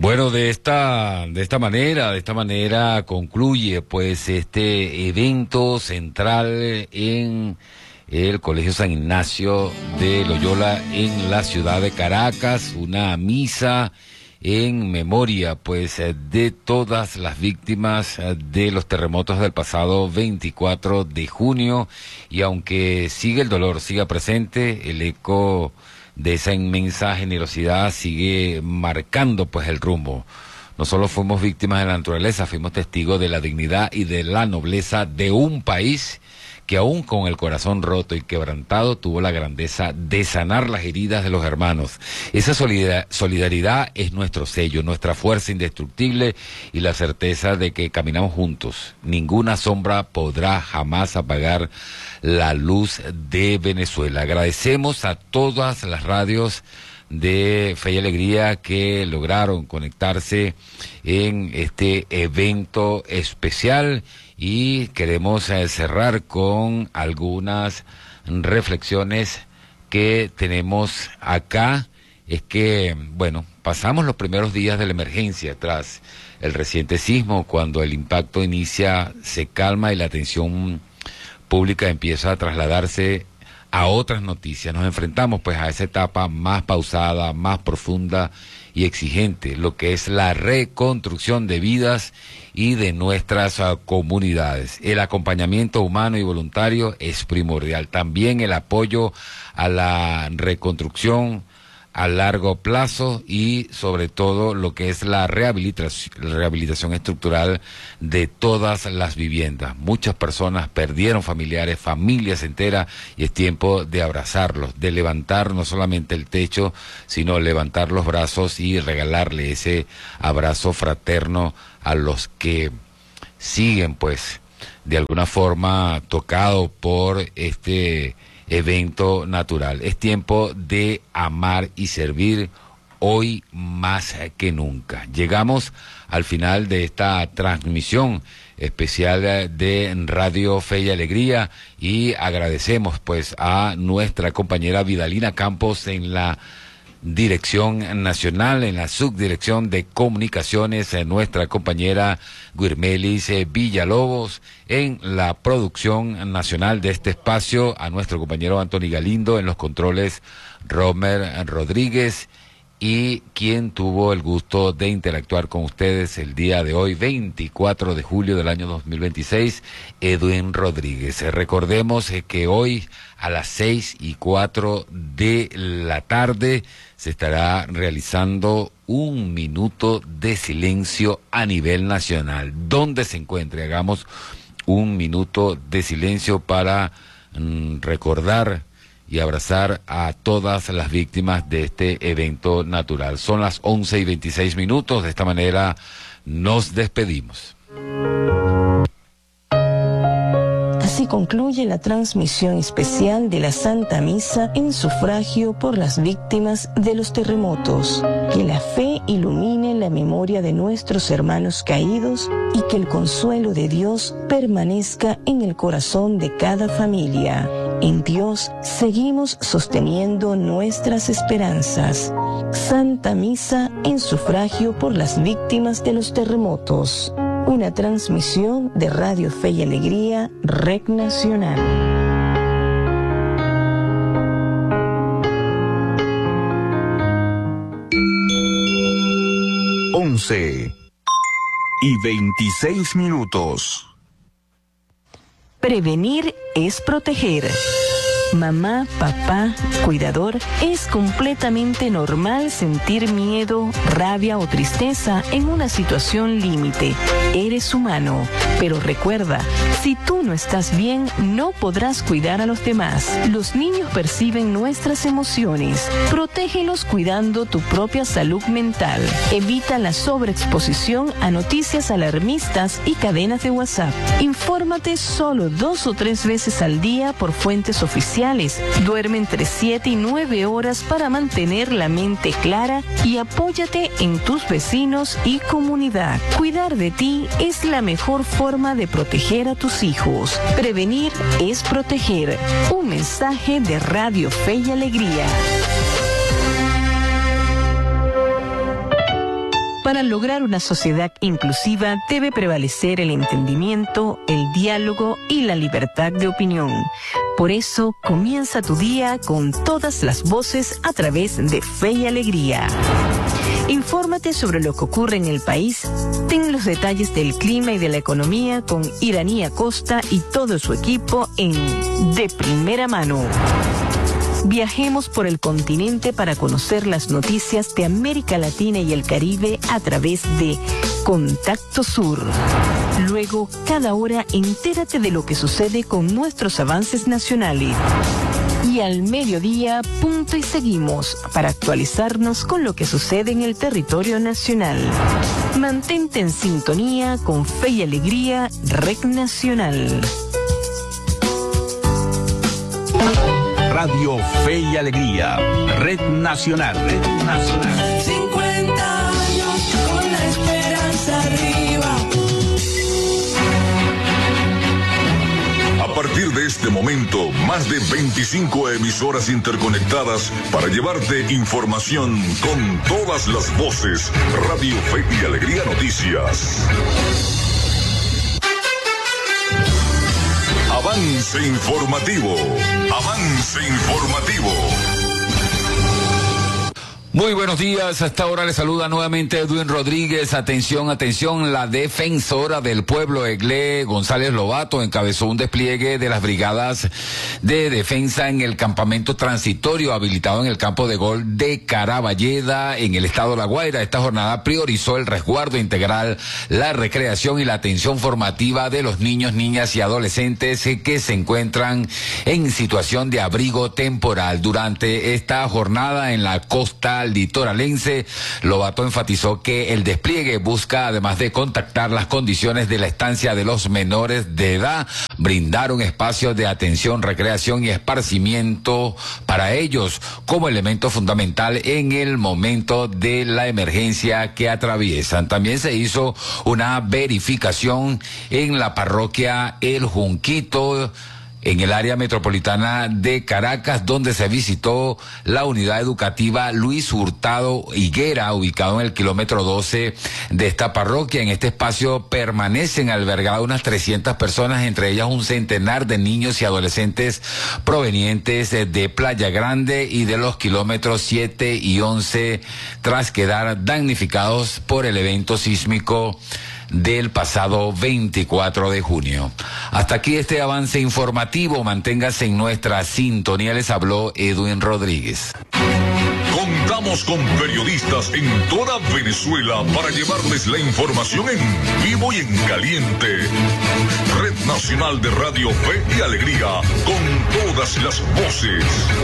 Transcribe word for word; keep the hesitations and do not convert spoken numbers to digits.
Bueno, de esta, de esta manera, de esta manera concluye pues este evento central en el Colegio San Ignacio de Loyola en la ciudad de Caracas, una misa en memoria pues de todas las víctimas de los terremotos del pasado veinticuatro de junio, y aunque sigue el dolor, siga presente, el eco de esa inmensa generosidad sigue marcando pues el rumbo. No solo fuimos víctimas de la naturaleza, fuimos testigos de la dignidad y de la nobleza de un país que aún con el corazón roto y quebrantado tuvo la grandeza de sanar las heridas de los hermanos. Esa solidaridad es nuestro sello, nuestra fuerza indestructible y la certeza de que caminamos juntos. Ninguna sombra podrá jamás apagar la luz de Venezuela. Agradecemos a todas las radios de Fe y Alegría que lograron conectarse en este evento especial, y queremos eh, cerrar con algunas reflexiones que tenemos acá. Es que, bueno, pasamos los primeros días de la emergencia tras el reciente sismo. Cuando el impacto inicia, se calma y la atención pública empieza a trasladarse a otras noticias. Nos enfrentamos pues a esa etapa más pausada, más profunda y exigente, lo que es la reconstrucción de vidas y de nuestras uh, comunidades. El acompañamiento humano y voluntario es primordial. También el apoyo a la reconstrucción a largo plazo y sobre todo lo que es la rehabilitación, rehabilitación estructural de todas las viviendas. Muchas personas perdieron familiares, familias enteras, y es tiempo de abrazarlos, de levantar no solamente el techo, sino levantar los brazos y regalarle ese abrazo fraterno a los que siguen pues de alguna forma tocados por este evento natural. Es tiempo de amar y servir hoy más que nunca. Llegamos al final de esta transmisión especial de Radio Fe y Alegría, y agradecemos pues a nuestra compañera Vidalina Campos en la Dirección Nacional, en la Subdirección de Comunicaciones, en nuestra compañera Guirmelis Villalobos, en la producción nacional de este espacio, a nuestro compañero Anthony Galindo, en los controles Romer Rodríguez, y quien tuvo el gusto de interactuar con ustedes el día de hoy, veinticuatro de julio del año dos mil veintiséis, Edwin Rodríguez. Recordemos que hoy a las seis y cuatro de la tarde se estará realizando un minuto de silencio a nivel nacional. Donde se encuentre, hagamos un minuto de silencio para mm, recordar y abrazar a todas las víctimas de este evento natural. Son las once y veintiséis minutos, de esta manera nos despedimos. Así concluye la transmisión especial de la Santa Misa en sufragio por las víctimas de los terremotos. Que la fe ilumine la memoria de nuestros hermanos caídos y que el consuelo de Dios permanezca en el corazón de cada familia. En Dios seguimos sosteniendo nuestras esperanzas. Santa Misa en sufragio por las víctimas de los terremotos. Una transmisión de Radio Fe y Alegría, Red Nacional. Once y veintiséis minutos. Prevenir es proteger. Mamá, papá, cuidador, es completamente normal sentir miedo, rabia o tristeza en una situación límite. Eres humano, pero recuerda, si tú no estás bien, no podrás cuidar a los demás. Los niños perciben nuestras emociones. Protégelos cuidando tu propia salud mental. Evita la sobreexposición a noticias alarmistas y cadenas de WhatsApp. Infórmate solo dos o tres veces al día por fuentes oficiales. Duerme entre siete y nueve horas para mantener la mente clara y apóyate en tus vecinos y comunidad. Cuidar de ti es la mejor forma de proteger a tus hijos. Prevenir es proteger. Un mensaje de Radio Fe y Alegría. Para lograr una sociedad inclusiva debe prevalecer el entendimiento, el diálogo y la libertad de opinión. Por eso, comienza tu día con todas las voces a través de Fe y Alegría. Infórmate sobre lo que ocurre en el país. Ten los detalles del clima y de la economía con Iraní Acosta y todo su equipo en De Primera Mano. Viajemos por el continente para conocer las noticias de América Latina y el Caribe a través de Contacto Sur. Luego, cada hora, entérate de lo que sucede con nuestros avances nacionales. Y al mediodía, punto y seguimos para actualizarnos con lo que sucede en el territorio nacional. Mantente en sintonía con Fe y Alegría, Red Nacional. Radio Fe y Alegría, Red Nacional, Red Nacional. cincuenta años con la esperanza arriba. A partir de este momento, más de veinticinco emisoras interconectadas para llevarte información con todas las voces. Radio Fe y Alegría Noticias. Avance informativo. Avance informativo. Muy buenos días, hasta ahora le saluda nuevamente Edwin Rodríguez. Atención, atención, la defensora del pueblo, Egle González Lobato, encabezó un despliegue de las brigadas de defensa en el campamento transitorio habilitado en el campo de gol de Caraballeda, en el estado de La Guaira. Esta jornada priorizó el resguardo integral, la recreación y la atención formativa de los niños, niñas y adolescentes que se encuentran en situación de abrigo temporal. Durante esta jornada en la costa litoralense, Lobato enfatizó que el despliegue busca, además de contactar las condiciones de la estancia de los menores de edad, brindar un espacio de atención, recreación y esparcimiento para ellos como elemento fundamental en el momento de la emergencia que atraviesan. También se hizo una verificación en la parroquia El Junquito, en el área metropolitana de Caracas, donde se visitó la unidad educativa Luis Hurtado Higuera, ubicado en el kilómetro doce de esta parroquia. En este espacio permanecen albergadas unas trescientas personas, entre ellas un centenar de niños y adolescentes provenientes de Playa Grande y de los kilómetros siete y once, tras quedar damnificados por el evento sísmico del pasado veinticuatro de junio. Hasta aquí este avance informativo. Manténgase en nuestra sintonía. Les habló Edwin Rodríguez. Contamos con periodistas en toda Venezuela para llevarles la información en vivo y en caliente. Red Nacional de Radio Fe y Alegría, con todas las voces.